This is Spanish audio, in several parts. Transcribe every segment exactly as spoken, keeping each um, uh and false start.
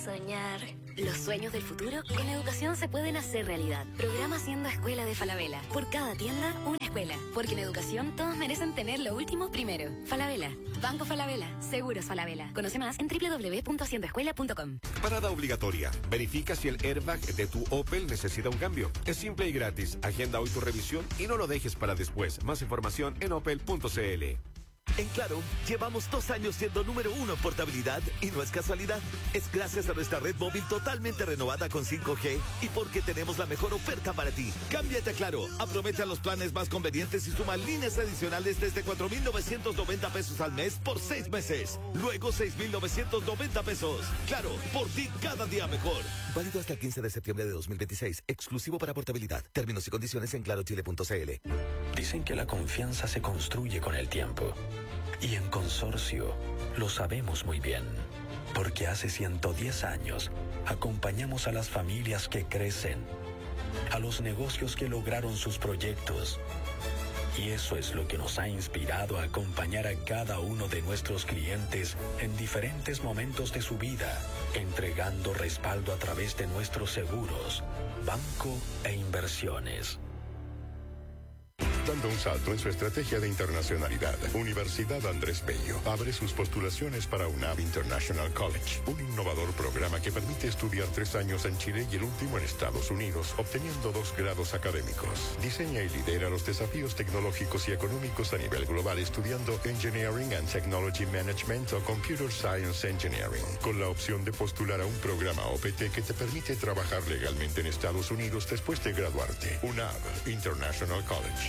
soñar. Los sueños del futuro con la educación se pueden hacer realidad. Programa Siendo Escuela de Falabella. Por cada tienda, una escuela. Porque en educación todos merecen tener lo último primero. Falabella. Banco Falabella. Seguros Falabella. Conoce más en doble u doble u doble u punto haciendo escuela punto com. Parada obligatoria. Verifica si el airbag de tu Opel necesita un cambio. Es simple y gratis. Agenda hoy tu revisión y no lo dejes para después. Más información en opel punto cl. En Claro, llevamos dos años siendo número uno en portabilidad y no es casualidad. Es gracias a nuestra red móvil totalmente renovada con cinco G y porque tenemos la mejor oferta para ti. Cámbiate a Claro, aprovecha los planes más convenientes y suma líneas adicionales desde cuatro mil novecientos noventa pesos al mes por seis meses. Luego seis mil novecientos noventa pesos. Claro, por ti cada día mejor. Válido hasta el quince de septiembre de dos mil veintiséis. Exclusivo para portabilidad. Términos y condiciones en claro chile punto cl. Dicen que la confianza se construye con el tiempo. Y en Consorcio lo sabemos muy bien, porque hace ciento diez años acompañamos a las familias que crecen, a los negocios que lograron sus proyectos. Y eso es lo que nos ha inspirado a acompañar a cada uno de nuestros clientes en diferentes momentos de su vida, entregando respaldo a través de nuestros seguros, banco e inversiones. Dando un salto en su estrategia de internacionalidad, Universidad Andrés Bello abre sus postulaciones para UNAV International College, un innovador programa que permite estudiar tres años en Chile y el último en Estados Unidos, obteniendo dos grados académicos. Diseña y lidera los desafíos tecnológicos y económicos a nivel global estudiando Engineering and Technology Management o Computer Science Engineering, con la opción de postular a un programa O P T que te permite trabajar legalmente en Estados Unidos después de graduarte. UNAV International College.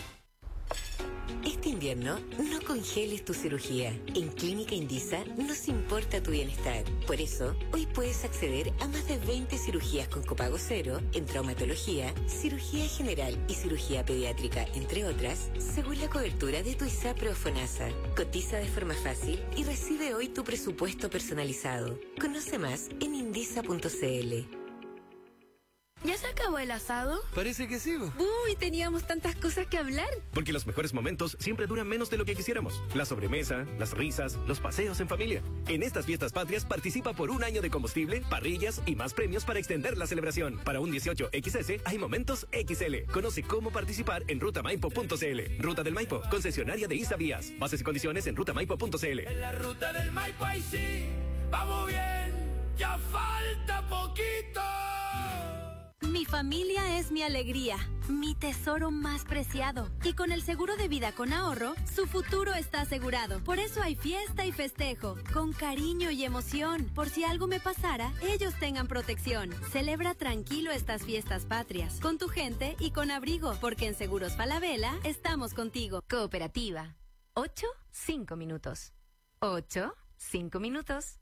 Este invierno, no congeles tu cirugía. En Clínica Indisa nos importa tu bienestar. Por eso, hoy puedes acceder a más de veinte cirugías con copago cero en traumatología, cirugía general y cirugía pediátrica, entre otras, según la cobertura de tu ISAPRE o FONASA. Cotiza de forma fácil y recibe hoy tu presupuesto personalizado. Conoce más en indisa punto cl. ¿Ya se acabó el asado? Parece que sí. Uy, teníamos tantas cosas que hablar. Porque los mejores momentos siempre duran menos de lo que quisiéramos. La sobremesa, las risas, los paseos en familia. En estas fiestas patrias participa por un año de combustible, parrillas y más premios para extender la celebración. Para un dieciocho equis ese hay momentos equis ele. Conoce cómo participar en ruta maipo punto cl. Ruta del Maipo, concesionaria de ISA Vías. Bases y condiciones en ruta maipo punto cl. En la ruta del Maipo ahí sí, vamos bien, ya falta poquito. Mi familia es mi alegría, mi tesoro más preciado. Y con el seguro de vida con ahorro, su futuro está asegurado. Por eso hay fiesta y festejo, con cariño y emoción. Por si algo me pasara, ellos tengan protección. Celebra tranquilo estas fiestas patrias, con tu gente y con abrigo, porque en Seguros Falabella estamos contigo. Cooperativa. Ocho, cinco minutos. Ocho, cinco minutos.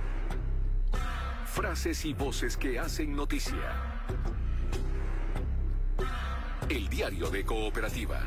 Frases y voces que hacen noticia. El diario de Cooperativa.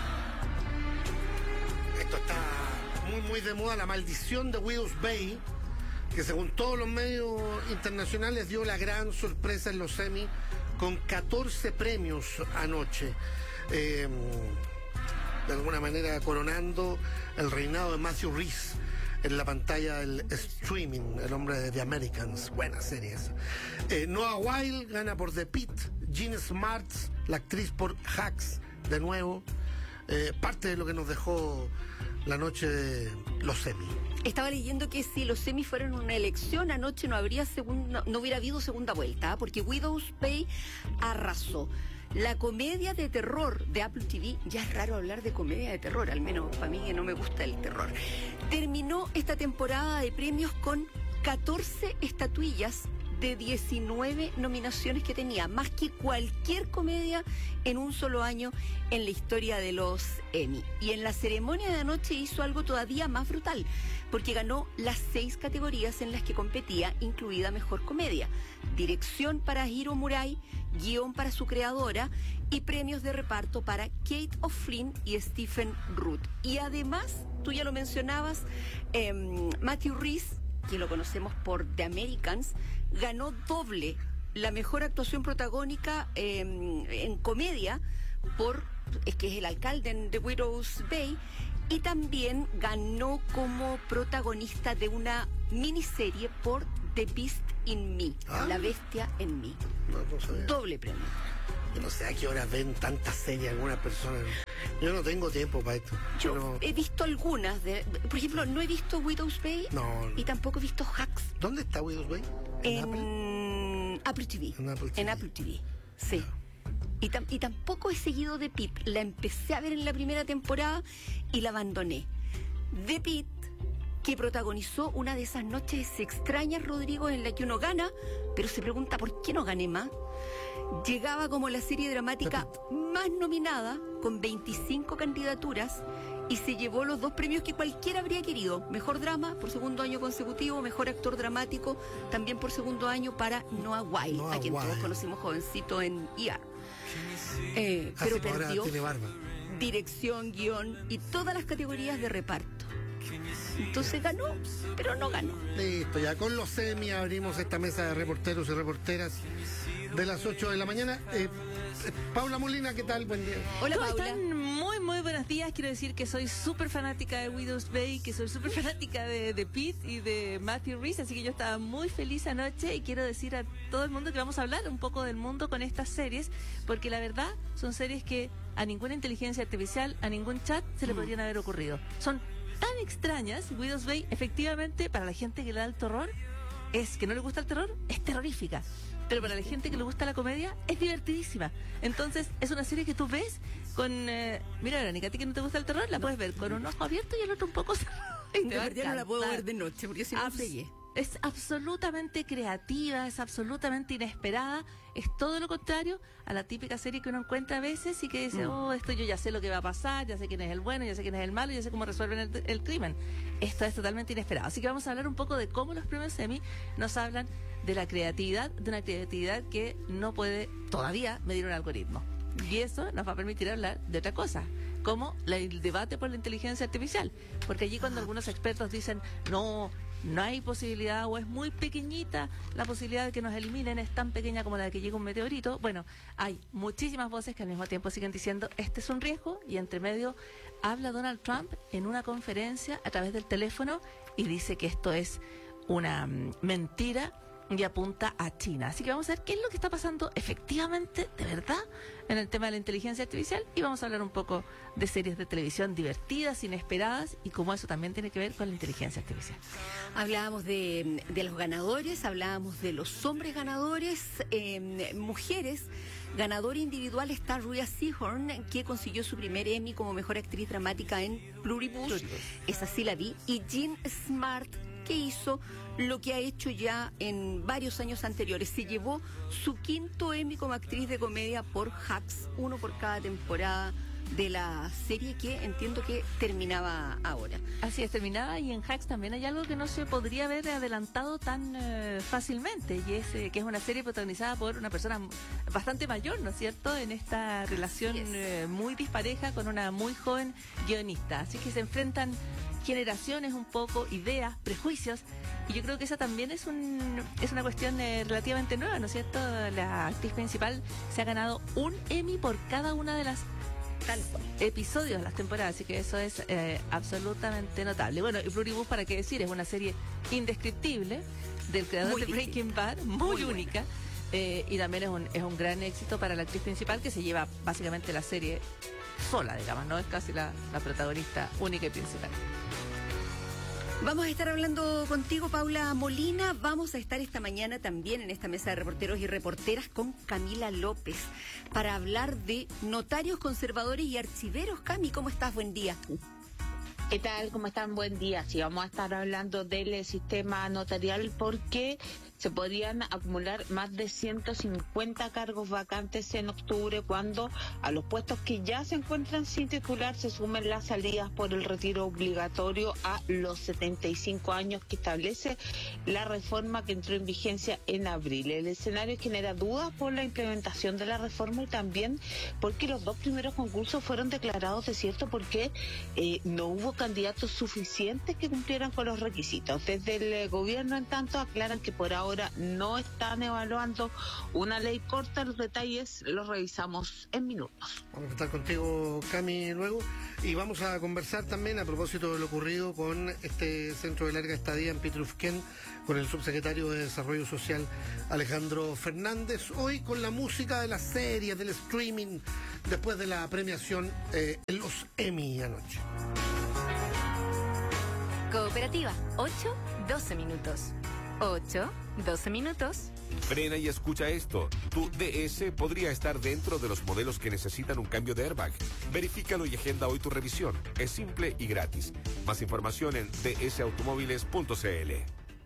Esto está muy muy de moda, la maldición de Widows Bay, que según todos los medios internacionales dio la gran sorpresa en los Emmy con catorce premios anoche. Eh, de alguna manera coronando el reinado de Matthew Rhys en la pantalla del streaming, el hombre de The Americans, buena serie esa. Eh, Noah Wyle gana por The Pitt, Jean Smart, la actriz por Hacks, de nuevo, eh, parte de lo que nos dejó la noche de los Emmy. Estaba leyendo que si los Emmy fueran una elección anoche no habría segunda, no hubiera habido segunda vuelta, ¿eh? Porque Widows Bay arrasó. La comedia de terror de Apple T V, ya es raro hablar de comedia de terror, al menos para mí que no me gusta el terror, terminó esta temporada de premios con catorce estatuillas de diecinueve nominaciones que tenía, más que cualquier comedia en un solo año en la historia de los Emmy. Y en la ceremonia de anoche hizo algo todavía más brutal, porque ganó las seis categorías en las que competía, incluida Mejor Comedia, dirección para Hiro Murai, guión para su creadora y premios de reparto para Kate O'Flynn y Stephen Root. Y además, tú ya lo mencionabas, eh, Matthew Rhys, que lo conocemos por The Americans, ganó doble la mejor actuación protagónica eh, en comedia por, es que es el alcalde en The Widows Bay, y también ganó como protagonista de una miniserie por The Beast in Me, ¿Ah? La Bestia en Mí. No, no sabía. Doble premio. Yo no sé a qué hora ven tantas series algunas personas. Yo no tengo tiempo para esto. Yo Pero... he visto algunas, de, por ejemplo, no he visto Widow's Bay No, no. y tampoco he visto Hacks. ¿Dónde está Widow's Bay? ¿En, en Apple? Apple T V. En Apple T V. En Apple T V, sí. Y, tam, y tampoco he seguido The Pitt. La empecé a ver en la primera temporada y la abandoné. The Pitt, que protagonizó una de esas noches extrañas, Rodrigo, en la que uno gana, pero se pregunta por qué no gané más. Llegaba como la serie dramática más nominada, con veinticinco candidaturas, y se llevó los dos premios que cualquiera habría querido. Mejor drama por segundo año consecutivo, mejor actor dramático también por segundo año para Noah Wyle, Noah a quien Wyle. todos conocimos jovencito en E R. Eh, Ah, pero sí, ahora perdió tiene barba. dirección, guión y todas las categorías de reparto. Entonces ganó, pero no ganó. Listo, ya con los semi abrimos esta mesa de reporteros y reporteras de las ocho de la mañana. Eh, eh, Paula Molina, ¿qué tal? Buen día. Hola, ¿Cómo Paula. están? Muy, muy buenos días. Quiero decir que soy súper fanática de Widow's Bay, que soy súper fanática de, de Pete y de Matthew Rhys, así que yo estaba muy feliz anoche y quiero decir a todo el mundo que vamos a hablar un poco del mundo con estas series, porque la verdad son series que a ninguna inteligencia artificial, a ningún chat se le podrían haber ocurrido. Son tan extrañas. Widow's Bay, efectivamente, para la gente que le da el terror, es que no le gusta el terror, es terrorífica. Pero para la gente que le gusta la comedia, es divertidísima. Entonces, es una serie que tú ves con... Eh, mira, Verónica, a ti que no te gusta el terror, la puedes ver con un ojo abierto y el otro un poco cerrado. Y te De va a verdad no la puedo encantar. ver de noche, porque si no Abs- fregué. Es absolutamente creativa, es absolutamente inesperada, es todo lo contrario a la típica serie que uno encuentra a veces y que dice, Mm. oh, esto yo ya sé lo que va a pasar, ya sé quién es el bueno, ya sé quién es el malo, ya sé cómo resuelven el, el crimen. Esto es totalmente inesperado. Así que vamos a hablar un poco de cómo los premios Emmy nos hablan de la creatividad, de una creatividad que no puede todavía medir un algoritmo. Y eso nos va a permitir hablar de otra cosa, como la- el debate por la inteligencia artificial. Porque allí cuando algunos expertos dicen, no, no hay posibilidad o es muy pequeñita la posibilidad de que nos eliminen, es tan pequeña como la de que llegue un meteorito, bueno, hay muchísimas voces que al mismo tiempo siguen diciendo, este es un riesgo, y entre medio habla Donald Trump en una conferencia a través del teléfono y dice que esto es una mm, mentira y apunta a China. Así que vamos a ver qué es lo que está pasando efectivamente, de verdad, en el tema de la inteligencia artificial, y vamos a hablar un poco de series de televisión divertidas, inesperadas, y cómo eso también tiene que ver con la inteligencia artificial. Hablábamos de, de los ganadores, hablábamos de los hombres ganadores, eh, mujeres. Ganador individual está Rhea Seehorn, que consiguió su primer Emmy como mejor actriz dramática en Pluribus. Esa sí la vi. Y Jean Smart, que hizo lo que ha hecho ya en varios años anteriores. Se llevó su quinto Emmy como actriz de comedia por Hacks, uno por cada temporada de la serie, que entiendo que terminaba ahora. Así es, terminaba, y en Hacks también hay algo que no se podría haber adelantado tan eh, fácilmente, y es eh, que es una serie protagonizada por una persona bastante mayor, ¿no es cierto?, en esta relación eh, muy dispareja con una muy joven guionista. Así que se enfrentan generaciones un poco, ideas, prejuicios, y yo creo que esa también es un es una cuestión eh, relativamente nueva, ¿no es cierto? La actriz principal se ha ganado un Emmy por cada una de las episodios de las temporadas, así que eso es eh, absolutamente notable. Bueno, y Pluribus, para qué decir, es una serie indescriptible del creador Muy de Breaking Bad, muy, Muy única, eh, y también es un, es un gran éxito para la actriz principal, que se lleva básicamente la serie sola, digamos, no es casi la, la protagonista única y principal. Vamos a estar hablando contigo, Paula Molina. Vamos a estar esta mañana también en esta mesa de reporteros y reporteras con Camila López para hablar de notarios conservadores y archiveros. Cami, ¿cómo estás? Buen día. ¿Qué tal? ¿Cómo están? Buen día. Sí, vamos a estar hablando del sistema notarial porque se podrían acumular más de ciento cincuenta cargos vacantes en octubre, cuando a los puestos que ya se encuentran sin titular se sumen las salidas por el retiro obligatorio a los setenta y cinco años que establece la reforma que entró en vigencia en abril. El escenario genera dudas por la implementación de la reforma y también porque los dos primeros concursos fueron declarados desiertos porque eh, no hubo candidatos suficientes que cumplieran con los requisitos. Desde el eh, gobierno, en tanto, aclaran que por ahora no están evaluando una ley corta. Los detalles los revisamos en minutos. Vamos a estar contigo, Cami, luego. Y vamos a conversar también a propósito de lo ocurrido con este centro de larga estadía en Pitrufquén, con el subsecretario de Desarrollo Social, Alejandro Fernández. Hoy con la música de las series, del streaming, después de la premiación eh, en los Emmy anoche. Cooperativa, ocho, doce minutos. ocho, doce minutos. Frena y escucha esto. Tu D S podría estar dentro de los modelos que necesitan un cambio de airbag. Verifícalo y agenda hoy tu revisión. Es simple y gratis. Más información en d s automóviles punto c l.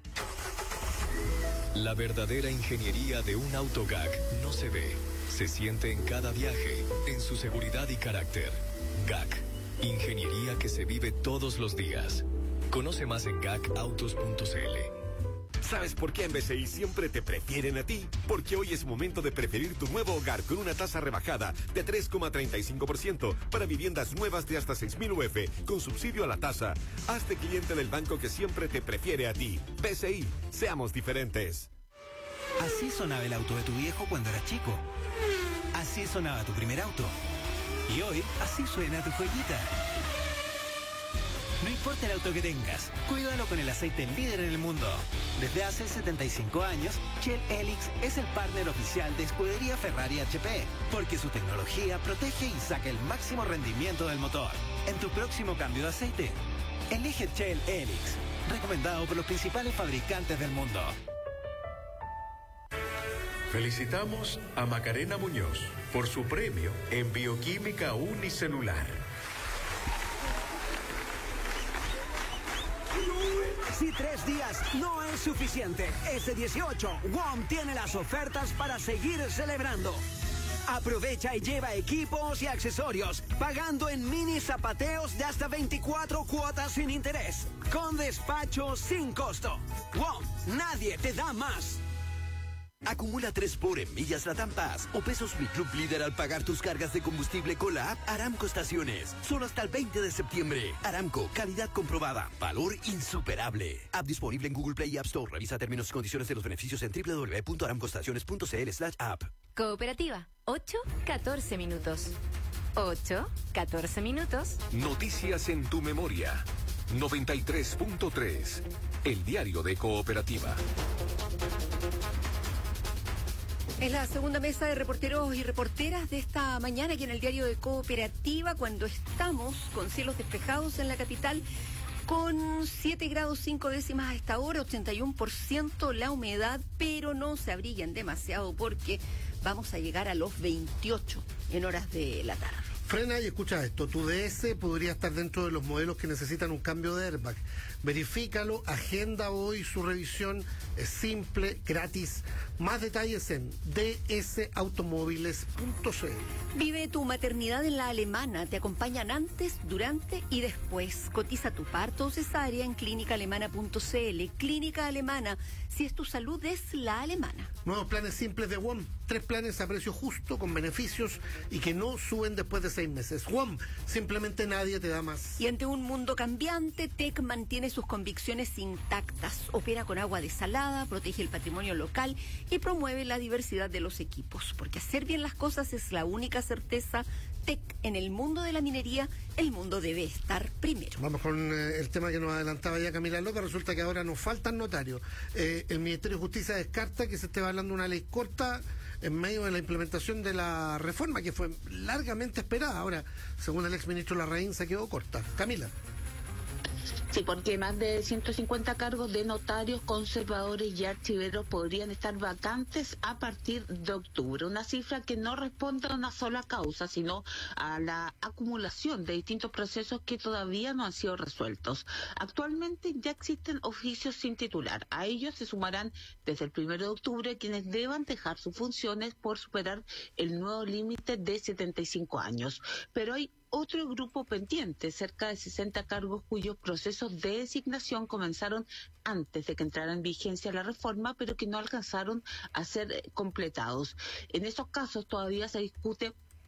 La verdadera ingeniería de un auto G A C no se ve, se siente en cada viaje, en su seguridad y carácter. G A C, ingeniería que se vive todos los días. Conoce más en gacautos punto c l. ¿Sabes por qué en B C I siempre te prefieren a ti? Porque hoy es momento de preferir tu nuevo hogar con una tasa rebajada de tres coma treinta y cinco por ciento para viviendas nuevas de hasta seis mil U F con subsidio a la tasa. Hazte cliente del banco que siempre te prefiere a ti. B C I, seamos diferentes. Así sonaba el auto de tu viejo cuando eras chico. Así sonaba tu primer auto. Y hoy, así suena tu joyita. No importa el auto que tengas, cuídalo con el aceite líder en el mundo. Desde hace setenta y cinco años, Shell Helix es el partner oficial de Escudería Ferrari H P, porque su tecnología protege y saca el máximo rendimiento del motor. En tu próximo cambio de aceite, elige Shell Helix, recomendado por los principales fabricantes del mundo. Felicitamos a Macarena Muñoz por su premio en Bioquímica Unicelular. Si tres días no es suficiente, este dieciocho, W O M tiene las ofertas para seguir celebrando. Aprovecha y lleva equipos y accesorios, pagando en mini zapateos de hasta veinticuatro cuotas sin interés, con despacho sin costo. W O M, nadie te da más. Acumula tres por en millas Latam Pass o pesos Mi Club Líder al pagar tus cargas de combustible con la app Aramco Estaciones. Solo hasta el veinte de septiembre. Aramco, calidad comprobada, valor insuperable. App disponible en Google Play y App Store. Revisa términos y condiciones de los beneficios en w w w punto aramcoestaciones punto c l slash app. Cooperativa, ocho, catorce minutos. ocho, catorce minutos. Noticias en tu memoria. noventa y tres punto tres. El diario de Cooperativa. Es la segunda mesa de reporteros y reporteras de esta mañana aquí en el diario de Cooperativa, cuando estamos con cielos despejados en la capital, con siete grados cinco décimas a esta hora, ochenta y uno por ciento la humedad, pero no se abriguen demasiado porque vamos a llegar a los veintiocho en horas de la tarde. Frena y escucha esto. Tu D S podría estar dentro de los modelos que necesitan un cambio de airbag. Verifícalo, agenda hoy su revisión. Es simple, gratis. Más detalles en d s automóviles punto c l. Vive tu maternidad en la Alemana. Te acompañan antes, durante y después. Cotiza tu parto o cesárea en clínica alemana punto c l. Clínica Alemana. Si es tu salud, es la alemana. Nuevos planes simples de W O M. Tres planes a precio justo, con beneficios y que no suben después de seis meses. W O M, simplemente nadie te da más. Y ante un mundo cambiante, T E C mantiene sus convicciones intactas. Opera con agua desalada, protege el patrimonio local y promueve la diversidad de los equipos. Porque hacer bien las cosas es la única certeza. T E C, en el mundo de la minería, el mundo debe estar primero. Vamos con eh, el tema que nos adelantaba ya Camila López. Resulta que ahora nos faltan notarios. Eh, el Ministerio de Justicia descarta que se esté hablando de una ley corta en medio de la implementación de la reforma, que fue largamente esperada. Ahora, según el exministro Larraín, se quedó corta. Camila. Sí, porque más de ciento cincuenta cargos de notarios, conservadores y archiveros podrían estar vacantes a partir de octubre. Una cifra que no responde a una sola causa, sino a la acumulación de distintos procesos que todavía no han sido resueltos. Actualmente ya existen oficios sin titular. A ellos se sumarán desde el primero de octubre quienes deban dejar sus funciones por superar el nuevo límite de setenta y cinco años. Pero hay otro grupo pendiente, cerca de sesenta cargos cuyos procesos de designación comenzaron antes de que entrara en vigencia la reforma, pero que no alcanzaron a ser completados. En estos casos todavía se discute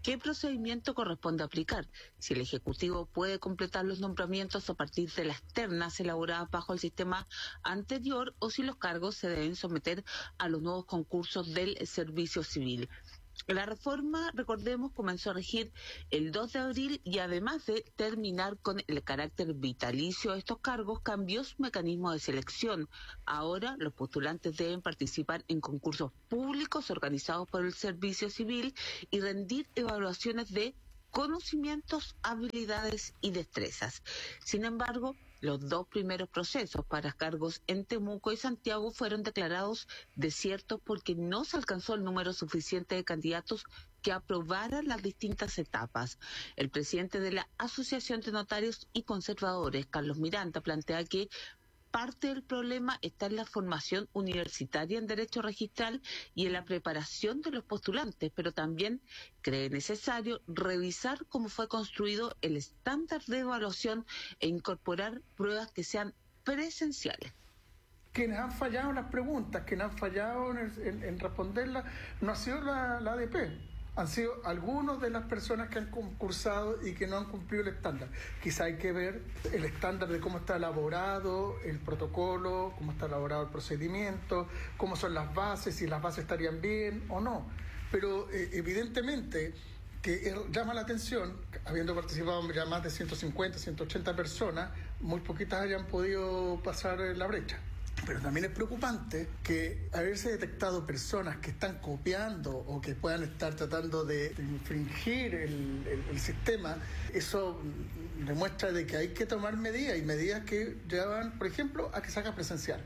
¿Qué procedimiento corresponde aplicar? Si el Ejecutivo puede completar los nombramientos a partir de las ternas elaboradas bajo el sistema anterior o si los cargos se deben someter a los nuevos concursos del Servicio Civil. La reforma, recordemos, comenzó a regir el dos de abril y además de terminar con el carácter vitalicio de estos cargos, cambió su mecanismo de selección. Ahora los postulantes deben participar en concursos públicos organizados por el Servicio Civil y rendir evaluaciones de conocimientos, habilidades y destrezas. Sin embargo, los dos primeros procesos para cargos en Temuco y Santiago fueron declarados desiertos porque no se alcanzó el número suficiente de candidatos que aprobaran las distintas etapas. El presidente de la Asociación de Notarios y Conservadores, Carlos Miranda, plantea que parte del problema está en la formación universitaria en Derecho Registral y en la preparación de los postulantes, pero también cree necesario revisar cómo fue construido el estándar de evaluación e incorporar pruebas que sean presenciales. Quienes han fallado en las preguntas, quienes han fallado en, el, en, en responderlas, no ha sido la, la A D P. Han sido algunos de las personas que han concursado y que no han cumplido el estándar. Quizá hay que ver el estándar de cómo está elaborado el protocolo, cómo está elaborado el procedimiento, cómo son las bases, si las bases estarían bien o no. Pero eh, evidentemente que eh, llama la atención, habiendo participado ya más de ciento cincuenta, ciento ochenta personas, muy poquitas hayan podido pasar la brecha. Pero también es preocupante que haberse detectado personas que están copiando o que puedan estar tratando de, de infringir el, el, el sistema. Eso demuestra de que hay que tomar medidas y medidas que llevan, por ejemplo, a que se haga presencial.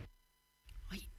Oye,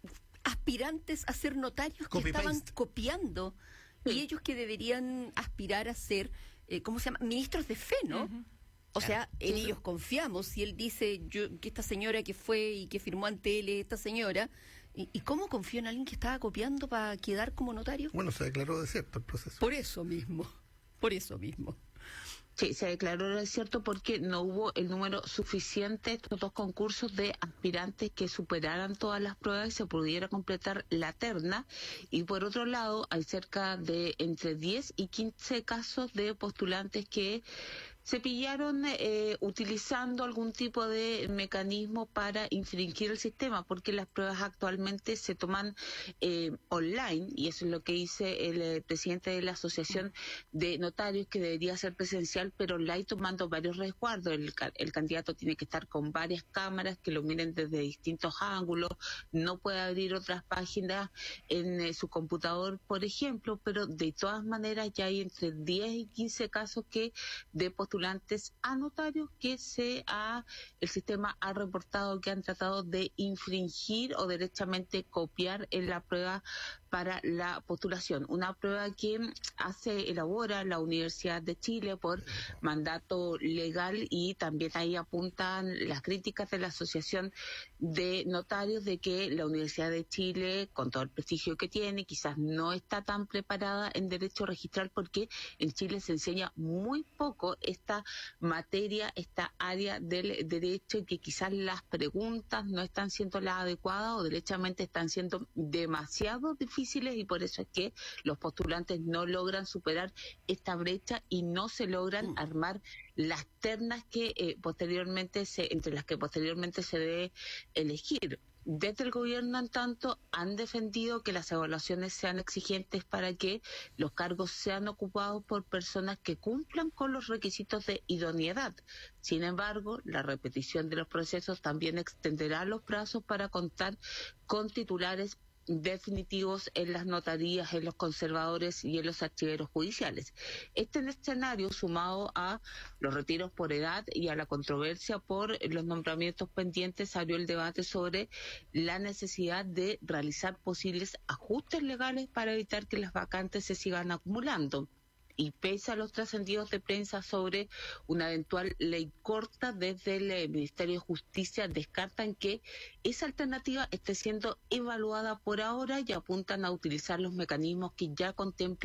aspirantes a ser notarios que estaban copiando y ellos que deberían aspirar a ser, eh, ¿cómo se llama? Ministros de fe, ¿no? Uh-huh. O sea, en ellos confiamos. Si él dice yo, que esta señora que fue y que firmó ante él es esta señora, ¿y, y cómo confío en alguien que estaba copiando para quedar como notario? Bueno, se declaró desierto el proceso. Por eso mismo, por eso mismo. Sí, se declaró desierto porque no hubo el número suficiente, estos dos concursos de aspirantes que superaran todas las pruebas y se pudiera completar la terna. Y por otro lado, hay cerca de entre diez y quince casos de postulantes que se pillaron eh, utilizando algún tipo de mecanismo para infringir el sistema, porque las pruebas actualmente se toman eh, online, y eso es lo que dice el eh, presidente de la Asociación de Notarios, que debería ser presencial, pero online tomando varios resguardos. El, el candidato tiene que estar con varias cámaras que lo miren desde distintos ángulos, no puede abrir otras páginas en eh, su computador, por ejemplo, pero de todas maneras ya hay entre diez y quince casos que de postulantes a notarios que se ha, el sistema ha reportado que han tratado de infringir o derechamente copiar en la prueba para la postulación. Una prueba que hace, elabora la Universidad de Chile por mandato legal, y también ahí apuntan las críticas de la Asociación de Notarios de que la Universidad de Chile, con todo el prestigio que tiene, quizás no está tan preparada en derecho registral, porque en Chile se enseña muy poco esta materia, esta área del derecho, y que quizás las preguntas no están siendo las adecuadas o derechamente están siendo demasiado difíciles, y por eso es que los postulantes no logran superar esta brecha y no se logran armar las ternas que eh, posteriormente se, entre las que posteriormente se debe elegir. Desde el gobierno, en tanto, han defendido que las evaluaciones sean exigentes para que los cargos sean ocupados por personas que cumplan con los requisitos de idoneidad. Sin embargo, la repetición de los procesos también extenderá los plazos para contar con titulares definitivos en las notarías, en los conservadores y en los archiveros judiciales. Este escenario, sumado a los retiros por edad y a la controversia por los nombramientos pendientes, abrió el debate sobre la necesidad de realizar posibles ajustes legales para evitar que las vacantes se sigan acumulando. Y pese a los trascendidos de prensa sobre una eventual ley corta, desde el Ministerio de Justicia descartan que esa alternativa esté siendo evaluada por ahora y apuntan a utilizar los mecanismos que ya contempla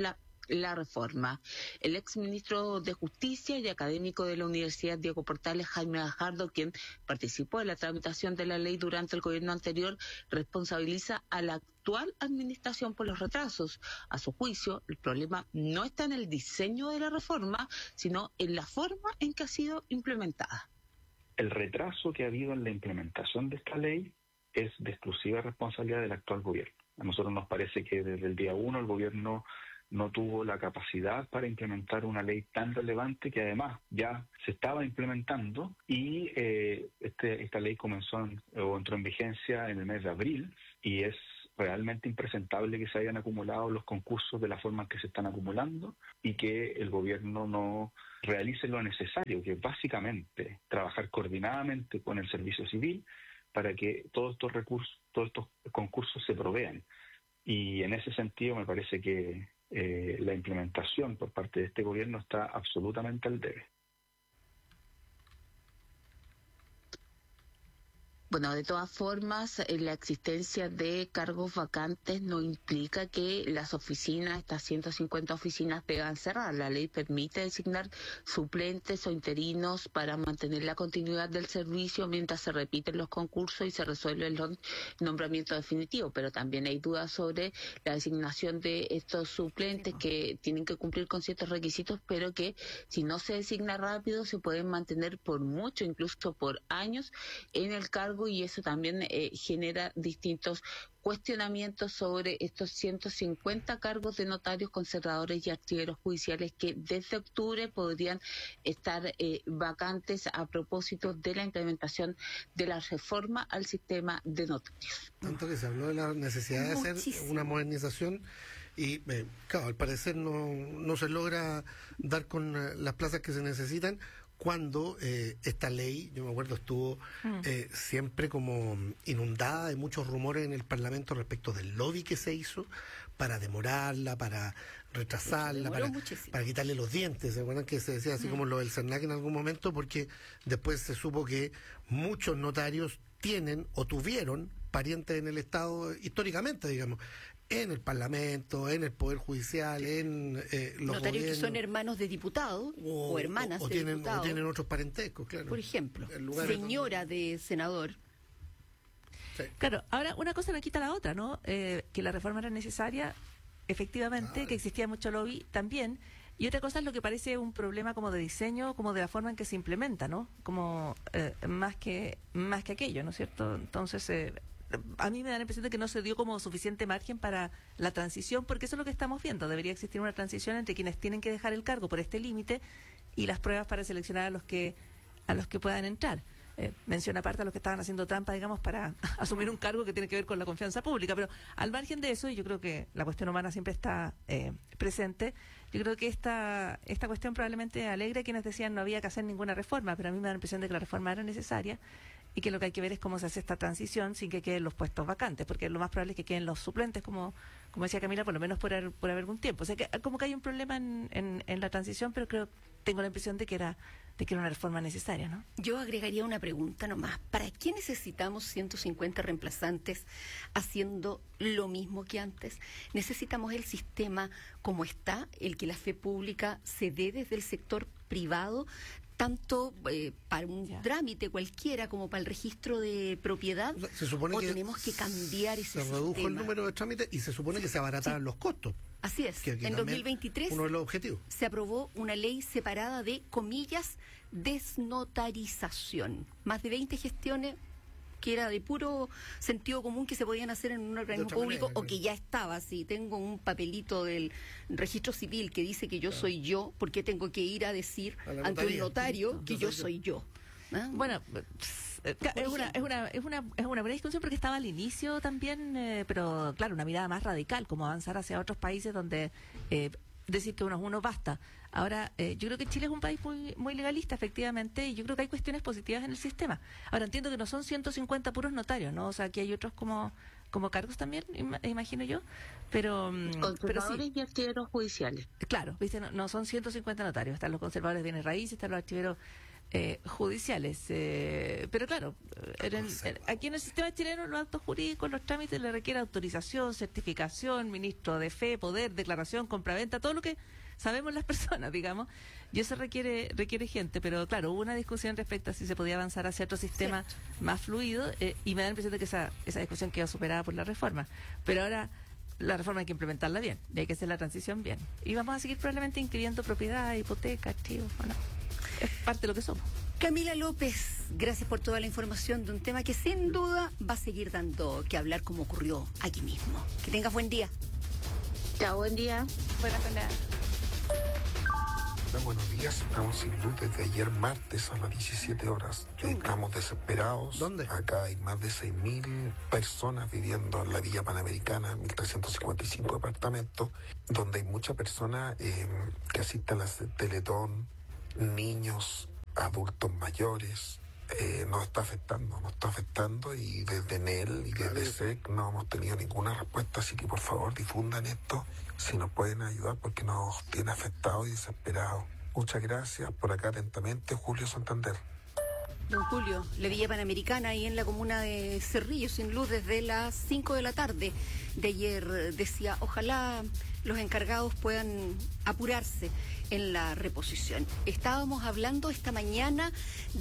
la reforma. El exministro de Justicia y académico de la Universidad Diego Portales, Jaime Gajardo, quien participó en la tramitación de la ley durante el gobierno anterior, responsabiliza a la actual administración por los retrasos. A su juicio, el problema no está en el diseño de la reforma, sino en la forma en que ha sido implementada. El retraso que ha habido en la implementación de esta ley es de exclusiva responsabilidad del actual gobierno. A nosotros nos parece que desde el día uno el gobierno no tuvo la capacidad para implementar una ley tan relevante que además ya se estaba implementando y eh, este, esta ley comenzó en, o entró en vigencia en el mes de abril y es realmente impresentable que se hayan acumulado los concursos de la forma en que se están acumulando y que el gobierno no realice lo necesario, que es básicamente trabajar coordinadamente con el servicio civil para que todos estos recursos, todos estos concursos se provean. Y en ese sentido me parece que eh, la implementación por parte de este gobierno está absolutamente al debe. Bueno, de todas formas, eh, la existencia de cargos vacantes no implica que las oficinas, estas ciento cincuenta oficinas, deban cerrar. La ley permite designar suplentes o interinos para mantener la continuidad del servicio mientras se repiten los concursos y se resuelve el nombramiento definitivo. Pero también hay dudas sobre la designación de estos suplentes que tienen que cumplir con ciertos requisitos, pero que si no se designa rápido se pueden mantener por mucho, incluso por años, en el cargo. Y eso también eh, genera distintos cuestionamientos sobre estos ciento cincuenta cargos de notarios, conservadores y archiveros judiciales que desde octubre podrían estar eh, vacantes a propósito de la implementación de la reforma al sistema de notarios. Tanto que se habló de la necesidad de hacer Muchísimo. una modernización y, eh, claro, al parecer no, no se logra dar con uh, las plazas que se necesitan, cuando eh, esta ley, yo me acuerdo, estuvo eh, siempre como inundada de muchos rumores en el Parlamento respecto del lobby que se hizo para demorarla, para retrasarla, para, para quitarle los dientes. ¿Se acuerdan que se decía así mm. como lo del CERNAC en algún momento? Porque después se supo que muchos notarios tienen o tuvieron parientes en el Estado históricamente, digamos, en el Parlamento, en el Poder Judicial, en eh, los notarios gobiernos, que son hermanos de diputados o, o hermanas o, o de tienen, diputados. O tienen otros parentescos, claro. Por ejemplo, señora de senador. Sí. Claro, ahora una cosa no quita la otra, ¿no? Eh, que la reforma era necesaria, efectivamente, ah, que existía mucho lobby también. Y otra cosa es lo que parece un problema como de diseño, como de la forma en que se implementa, ¿no? Como eh, más que más que aquello, ¿no es cierto? Entonces, eh, a mí me da la impresión de que no se dio como suficiente margen para la transición, porque eso es lo que estamos viendo. Debería existir una transición entre quienes tienen que dejar el cargo por este límite y las pruebas para seleccionar a los que a los que puedan entrar. Eh, menciona aparte a los que estaban haciendo trampa, digamos, para asumir un cargo que tiene que ver con la confianza pública. Pero al margen de eso, y yo creo que la cuestión humana siempre está eh, presente, yo creo que esta esta cuestión probablemente alegra a quienes decían no había que hacer ninguna reforma, pero a mí me da la impresión de que la reforma era necesaria y que lo que hay que ver es cómo se hace esta transición sin que queden los puestos vacantes, porque lo más probable es que queden los suplentes, como como decía Camila, por lo menos por, por haber algún tiempo. O sea, que como que hay un problema en, en, en la transición, pero creo tengo la impresión de que era de que era una reforma necesaria, ¿no? Yo agregaría una pregunta nomás. ¿Para qué necesitamos ciento cincuenta reemplazantes haciendo lo mismo que antes? ¿Necesitamos el sistema como está, el que la fe pública se dé desde el sector privado, tanto eh, para un ya. trámite cualquiera como para el registro de propiedad? O sea, se supone ¿O que tenemos que cambiar ese sistema? Se redujo el número de trámites y se supone que se abarataron sí. los costos. Así es. Que, que en dos mil veintitrés uno de los objetivos. Se aprobó una ley separada de, comillas, desnotarización. Más de veinte gestiones que era de puro sentido común que se podían hacer en un organismo público manera, o que ya estaba. Si tengo un papelito del registro civil que dice que yo claro. soy yo, ¿por qué tengo que ir a decir a ante un notario no, que yo soy yo? ¿Ah? Bueno, es una, es una es una es una buena discusión porque estaba al inicio también, eh, pero claro, una mirada más radical, como avanzar hacia otros países donde eh, decir que uno es uno basta. Ahora, eh, yo creo que Chile es un país muy muy legalista, efectivamente, y yo creo que hay cuestiones positivas en el sistema. Ahora, entiendo que no son ciento cincuenta puros notarios, ¿no? O sea, que hay otros como como cargos también, im- imagino yo, pero... Conservadores sí. y archiveros judiciales. Claro, ¿viste? No, no son ciento cincuenta notarios, están los conservadores de bienes raíces, están los archiveros eh, judiciales. Eh, pero claro, en el, en, aquí en el sistema chileno los actos jurídicos, los trámites le requieren autorización, certificación, ministro de fe, poder, declaración, compraventa, todo lo que sabemos las personas, digamos, y eso requiere requiere gente, pero claro, hubo una discusión respecto a si se podía avanzar hacia otro sistema Cierto. más fluido, eh, y me da la impresión de que esa, esa discusión quedó superada por la reforma, pero ahora la reforma hay que implementarla bien, y hay que hacer la transición bien, y vamos a seguir probablemente inscribiendo propiedad, hipoteca, activos, bueno, es parte de lo que somos. Camila López, gracias por toda la información de un tema que sin duda va a seguir dando que hablar como ocurrió aquí mismo. Que tengas buen día. Chao, buen día. Buenas jornada. Hola, buenos días. Estamos sin luz desde ayer martes a las diecisiete horas. Estamos desesperados. ¿Dónde? Acá hay más de seis mil personas viviendo en la Villa Panamericana, mil trescientos cincuenta y cinco departamentos, donde hay muchas personas eh, que asisten a la Teletón, niños, adultos mayores. Eh, nos está afectando, nos está afectando y desde N E L y desde S E C no hemos tenido ninguna respuesta, así que por favor difundan esto si nos pueden ayudar porque nos tiene afectados y desesperados. Muchas gracias, por acá atentamente Julio Santander. Don Julio, la Villa Panamericana ahí en la comuna de Cerrillo sin luz desde las cinco de la tarde de ayer, decía, ojalá los encargados puedan apurarse en la reposición. Estábamos hablando esta mañana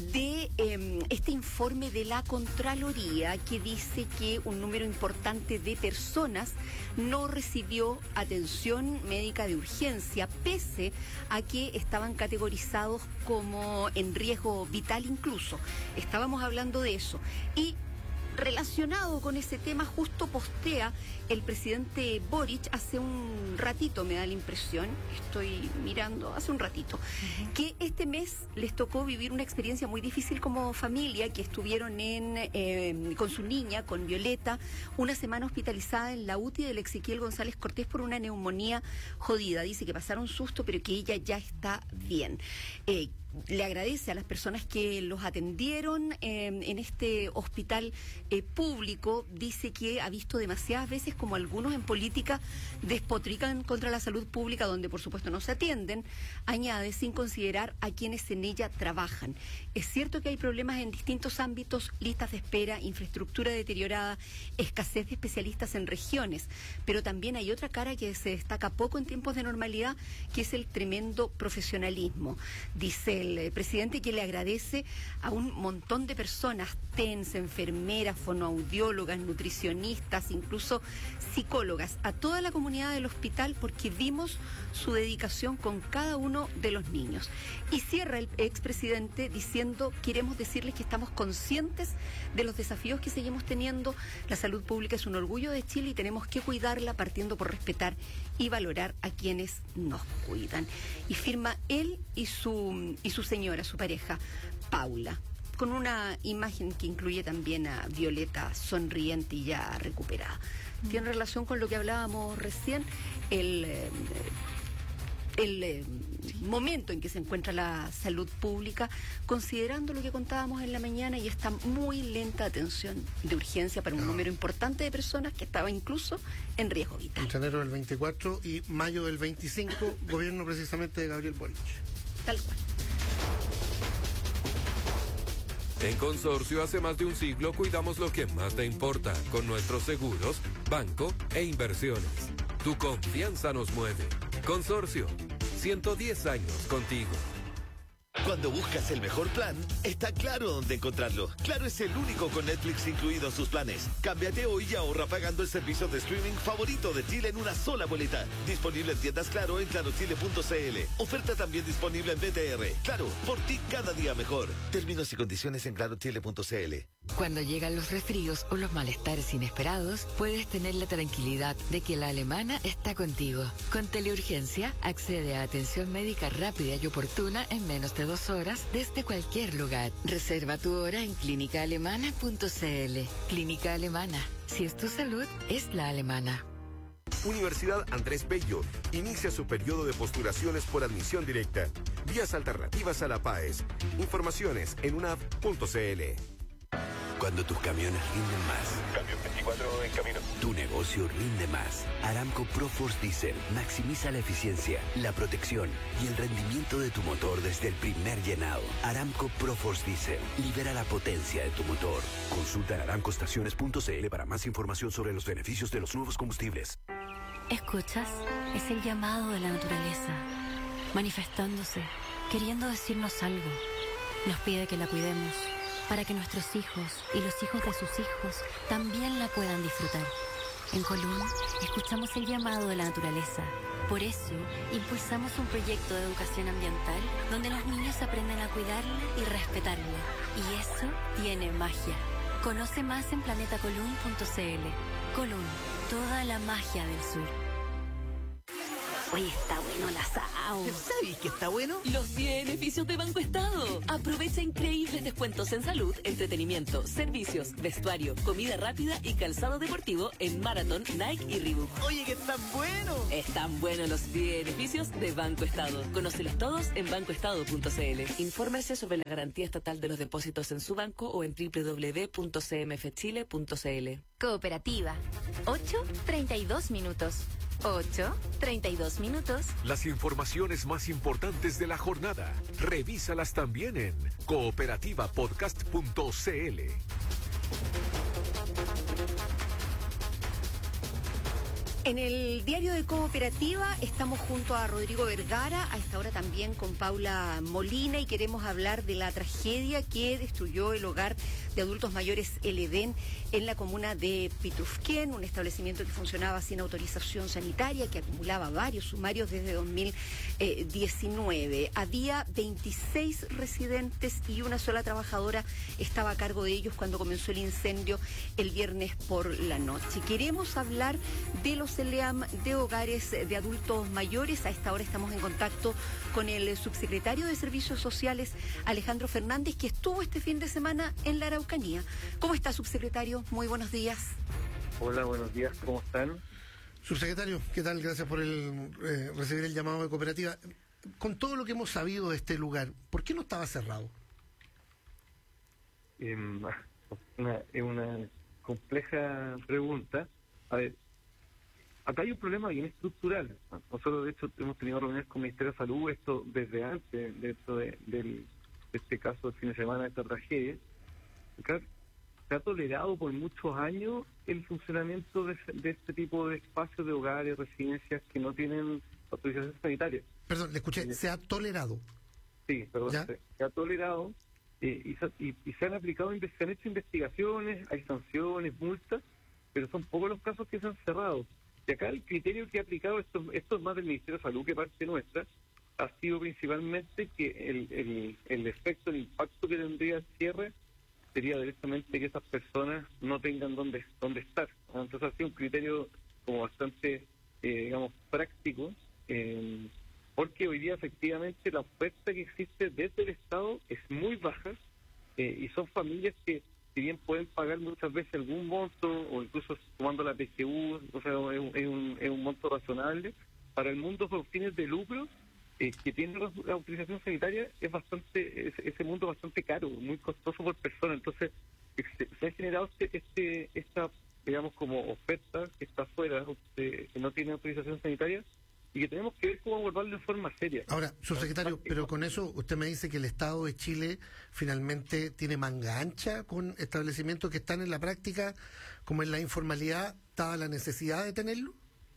de eh, este informe de la Contraloría que dice que un número importante de personas no recibió atención médica de urgencia, pese a que estaban categorizados como en riesgo vital incluso. Estábamos hablando de eso. Y relacionado con ese tema, justo postea el presidente Boric hace un ratito, me da la impresión, estoy mirando, hace un ratito, uh-huh. que este mes les tocó vivir una experiencia muy difícil como familia, que estuvieron en eh, con su niña, con Violeta, una semana hospitalizada en la U T I del Ezequiel González Cortés por una neumonía jodida. Dice que pasaron susto, pero que ella ya está bien. Eh, Le agradece a las personas que los atendieron eh, en este hospital eh, público. Dice que ha visto demasiadas veces como algunos en política despotrican contra la salud pública, donde por supuesto no se atienden. Añade, sin considerar a quienes en ella trabajan. Es cierto que hay problemas en distintos ámbitos, listas de espera, infraestructura deteriorada, escasez de especialistas en regiones, pero también hay otra cara que se destaca poco en tiempos de normalidad, que es el tremendo profesionalismo. Dice el presidente que le agradece a un montón de personas, T E N S, enfermeras, fonoaudiólogas, nutricionistas, incluso psicólogas, a toda la comunidad del hospital, porque vimos su dedicación con cada uno de los niños. Y cierra el expresidente diciendo, queremos decirles que estamos conscientes de los desafíos que seguimos teniendo. La salud pública es un orgullo de Chile y tenemos que cuidarla partiendo por respetar y valorar a quienes nos cuidan. Y firma él y su, y su señora, su pareja, Paula, con una imagen que incluye también a Violeta sonriente y ya recuperada. Mm. Tiene relación con lo que hablábamos recién, el... Eh, el eh, momento en que se encuentra la salud pública, considerando lo que contábamos en la mañana y esta muy lenta atención de urgencia para un no. número importante de personas que estaba incluso en riesgo vital. Entre enero del veinticuatro y mayo del veinticinco, gobierno precisamente de Gabriel Boric. Tal cual. En Consorcio, hace más de un siglo cuidamos lo que más te importa con nuestros seguros, banco e inversiones. Tu confianza nos mueve. Consorcio, ciento diez años contigo. Cuando buscas el mejor plan, está Claro dónde encontrarlo. Claro es el único con Netflix incluido en sus planes. Cámbiate hoy y ahorra pagando el servicio de streaming favorito de Chile en una sola boleta. Disponible en tiendas Claro en claro chile punto c l. Oferta también disponible en B T R. Claro, por ti cada día mejor. Términos y condiciones en claro chile punto c l. Cuando llegan los resfríos o los malestares inesperados, puedes tener la tranquilidad de que la alemana está contigo. Con Teleurgencia, accede a atención médica rápida y oportuna en menos de dos horas desde cualquier lugar. Reserva tu hora en clínica alemana punto c l. Clínica Alemana. Si es tu salud, es la alemana. Universidad Andrés Bello inicia su periodo de postulaciones por admisión directa. Vías alternativas a la PAES. Informaciones en unaf punto c l. Cuando tus camiones rinden más. Camión veinticuatro en camino. Tu negocio rinde más. Aramco ProForce Diesel maximiza la eficiencia, la protección y el rendimiento de tu motor desde el primer llenado. Aramco ProForce Diesel libera la potencia de tu motor. Consulta aramcoestaciones punto c l para más información sobre los beneficios de los nuevos combustibles. ¿Escuchas? Es el llamado de la naturaleza, manifestándose, queriendo decirnos algo. Nos pide que la cuidemos, para que nuestros hijos y los hijos de sus hijos también la puedan disfrutar. En Colum, escuchamos el llamado de la naturaleza. Por eso, impulsamos un proyecto de educación ambiental donde los niños aprenden a cuidarla y respetarla. Y eso tiene magia. Conoce más en planeta colum punto c l. Colum, toda la magia del sur. Oye, está bueno el asado. ¿Sabéis que está bueno? Los beneficios de Banco Estado. Aprovecha increíbles descuentos en salud, entretenimiento, servicios, vestuario, comida rápida y calzado deportivo en Marathon, Nike y Reebok. Oye, que están buenos. Están buenos los beneficios de Banco Estado. Conócelos todos en banco estado punto c l. Infórmese sobre la garantía estatal de los depósitos en su banco o en doble u doble u doble u punto c m f chile punto c l. Cooperativa. ocho treinta y dos minutos. ocho treinta y dos minutos. Las informaciones más importantes de la jornada, revísalas también en cooperativa podcast punto c l. En el diario de Cooperativa estamos junto a Rodrigo Vergara, a esta hora también con Paula Molina, y queremos hablar de la tragedia que destruyó el hogar de adultos mayores El Edén en la comuna de Pitrufquén, un establecimiento que funcionaba sin autorización sanitaria, que acumulaba varios sumarios desde dos mil diecinueve. Había veintiséis residentes y una sola trabajadora estaba a cargo de ellos cuando comenzó el incendio el viernes por la noche. Queremos hablar de los E L E A M de hogares de adultos mayores. A esta hora estamos en contacto con el subsecretario de Servicios Sociales, Alejandro Fernández, que estuvo este fin de semana en la Araucanía. ¿Cómo está, subsecretario? Muy buenos días. Hola, buenos días, ¿cómo están? Subsecretario, ¿qué tal? Gracias por el, eh, recibir el llamado de Cooperativa. Con todo lo que hemos sabido de este lugar, ¿por qué no estaba cerrado? Eh, una, es una compleja pregunta. A ver, acá hay un problema bien estructural. Nosotros, de hecho, hemos tenido reuniones con el Ministerio de Salud, esto desde antes de, esto de, del, de este caso del fin de semana, de esta tragedia. Acá se ha tolerado por muchos años el funcionamiento de, de este tipo de espacios de hogares, residencias que no tienen autorización sanitaria. Perdón, le escuché, ¿se ha tolerado? Sí, perdón, se, se ha tolerado eh, y, se, y, y se han aplicado, se han hecho investigaciones, hay sanciones, multas, pero son pocos los casos que se han cerrado. Y acá el criterio que ha aplicado, esto, esto es más del Ministerio de Salud que parte nuestra, ha sido principalmente que el, el, el efecto, el impacto que tendría el cierre sería directamente que esas personas no tengan dónde, dónde estar. Entonces ha sido un criterio como bastante, eh, digamos, práctico, eh, porque hoy día efectivamente la oferta que existe desde el Estado es muy baja, eh, y son familias que, si bien pueden pagar muchas veces algún monto, o incluso tomando la P G U, o sea, es un, es un, es un monto razonable, para el mundo con fines de lucro, eh, que tiene la, la autorización sanitaria, es bastante, es, ese mundo bastante caro, muy costoso por persona. Entonces, se, se ha generado este, este, esta, digamos, como oferta que está afuera, que no tiene autorización sanitaria, y que tenemos que ver cómo abordarlo de forma seria. Ahora, subsecretario, pero con eso usted me dice que el Estado de Chile finalmente tiene manga ancha con establecimientos que están en la práctica, como en la informalidad, dada la necesidad de tenerlo.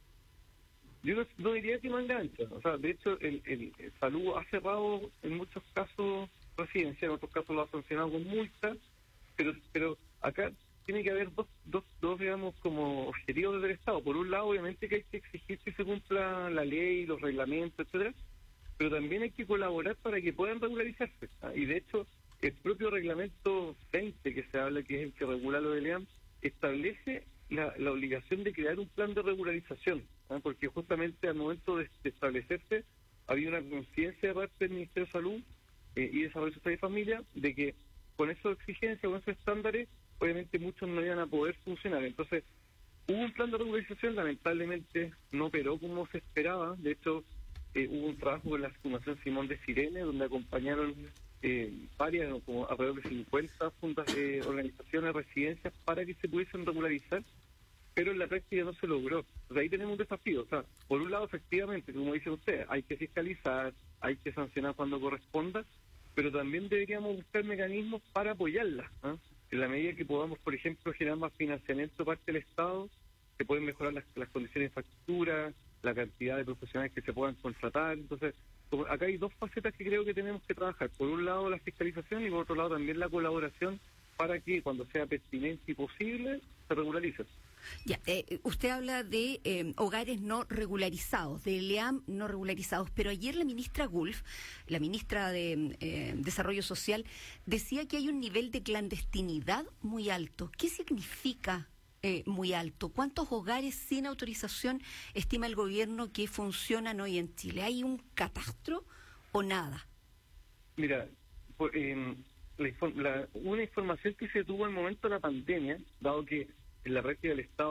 Yo no, no diría que manga ancha. O sea, de hecho, el, el, el Salud ha cerrado en muchos casos residencia, en otros casos lo ha sancionado con multa, pero pero acá tiene que haber dos, dos, dos digamos, como objetivos del Estado. Por un lado, obviamente que hay que exigir que se cumpla la ley, los reglamentos, etcétera, pero también hay que colaborar para que puedan regularizarse. ¿Ah? Y de hecho, el propio reglamento veinte que se habla, que es el que regula lo de L E A M, establece la, la obligación de crear un plan de regularización, ¿ah? Porque justamente al momento de, de establecerse había una conciencia de parte del Ministerio de Salud eh, y Desarrollo Social y Familia de que con esas exigencias, con esos estándares, obviamente muchos no iban a poder funcionar. Entonces, hubo un plan de regularización, lamentablemente no operó como se esperaba. De hecho, eh, hubo un trabajo con la Fundación Simón de Sirene, donde acompañaron eh, varias, como alrededor de cincuenta fundas, eh, organizaciones, residencias, para que se pudiesen regularizar, pero en la práctica no se logró. O sea, ahí tenemos un desafío. O sea, por un lado, efectivamente, como dicen ustedes, hay que fiscalizar, hay que sancionar cuando corresponda, pero también deberíamos buscar mecanismos para apoyarlas, ¿eh? En la medida que podamos, por ejemplo, generar más financiamiento parte del Estado, se pueden mejorar las, las condiciones de factura, la cantidad de profesionales que se puedan contratar. Entonces, como acá hay dos facetas que creo que tenemos que trabajar. Por un lado, la fiscalización, y por otro lado también la colaboración para que, cuando sea pertinente y posible, se regularice. Ya, eh, usted habla de eh, hogares no regularizados, de L E A M no regularizados, pero ayer la ministra Gulf, la ministra de eh, Desarrollo Social, decía que hay un nivel de clandestinidad muy alto. ¿Qué significa eh, muy alto? ¿Cuántos hogares sin autorización estima el gobierno que funcionan hoy en Chile? ¿Hay un catastro o nada? Mira, por, eh, la, la, una información que se tuvo al momento de la pandemia, dado que en la práctica del Estado